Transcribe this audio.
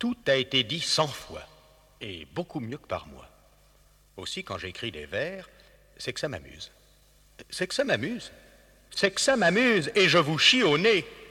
Tout a été dit 100 fois, et beaucoup mieux que par moi. Aussi, quand j'écris des vers, c'est que ça m'amuse. C'est que ça m'amuse. C'est que ça m'amuse, et je vous chie au nez.